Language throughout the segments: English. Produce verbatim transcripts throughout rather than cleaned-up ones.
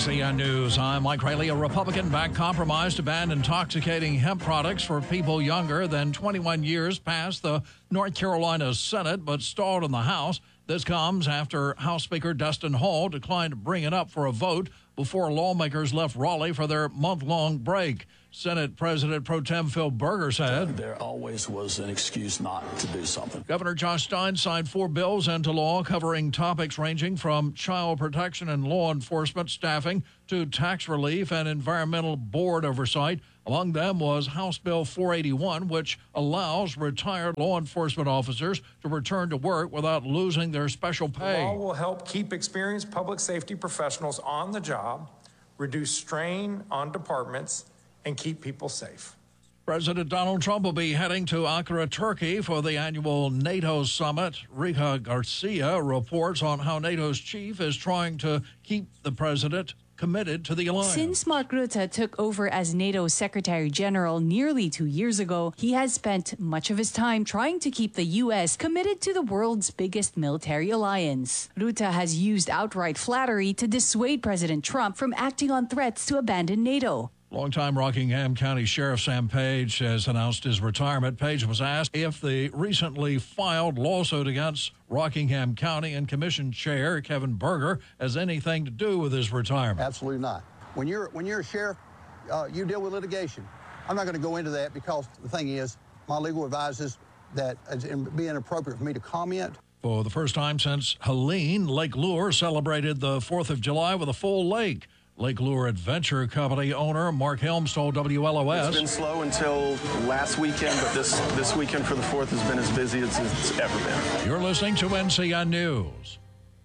C N News, I'm Mike Rayleigh. A Republican-backed compromise to ban intoxicating hemp products for people younger than twenty-one years passed the North Carolina Senate, but stalled in the House. This comes after House Speaker Dustin Hall declined to bring it up for a vote before lawmakers left Raleigh for their month-long break. Senate President Pro Tem Phil Berger said, "There always was an excuse not to do something." Governor Josh Stein signed four bills into law covering topics ranging from child protection and law enforcement staffing to tax relief and environmental board oversight. Among them was House Bill four eighty-one, which allows retired law enforcement officers to return to work without losing their special pay. The law will help keep experienced public safety professionals on the job, reduce strain on departments, and keep people safe. President Donald Trump will be heading to Ankara, Turkey for the annual NATO summit. Rika Garcia reports on how NATO's chief is trying to keep the president committed to the alliance. Since Mark Rutte took over as NATO Secretary General nearly two years ago, he has spent much of his time trying to keep the U S committed to the world's biggest military alliance. Rutte has used outright flattery to dissuade President Trump from acting on threats to abandon NATO. Longtime Rockingham County Sheriff Sam Page has announced his retirement. Page was asked if the recently filed lawsuit against Rockingham County and Commission Chair Kevin Berger has anything to do with his retirement. Absolutely not. When you're when you're a sheriff, uh, you deal with litigation. I'm not going to go into that because the thing is, my legal advisors that it would be inappropriate for me to comment. For the first time since Helene, Lake Lure celebrated the fourth of July with a full lake. Lake Lure Adventure Company owner Mark Helms told W L O S. It's been slow until last weekend, but this, this weekend for the fourth has been as busy as it's ever been. You're listening to N C N News.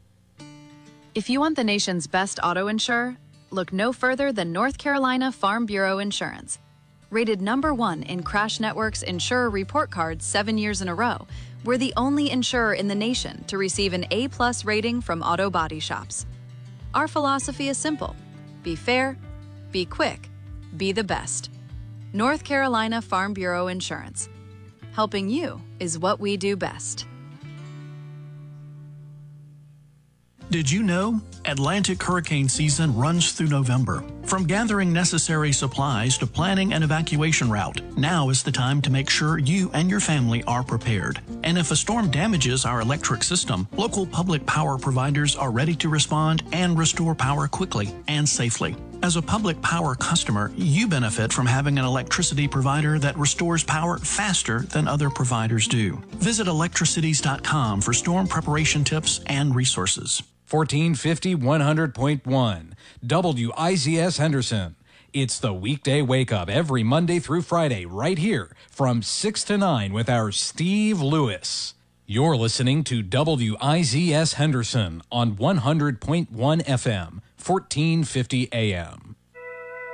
If you want the nation's best auto insurer, look no further than North Carolina Farm Bureau Insurance. Rated number one in Crash Network's Insurer Report Card seven years in a row, we're the only insurer in the nation to receive an A-plus rating from auto body shops. Our philosophy is simple. Be fair, be quick, be the best. North Carolina Farm Bureau Insurance. Helping you is what we do best. Did you know? Atlantic hurricane season runs through November. From gathering necessary supplies to planning an evacuation route, now is the time to make sure you and your family are prepared. And if a storm damages our electric system, local public power providers are ready to respond and restore power quickly and safely. As a public power customer, you benefit from having an electricity provider that restores power faster than other providers do. Visit electricities dot com for storm preparation tips and resources. fourteen fifty, one hundred point one, W I Z S Henderson. It's the weekday wake-up every Monday through Friday right here from six to nine with our Steve Lewis. You're listening to W I Z S Henderson on one hundred point one F M, fourteen fifty A M.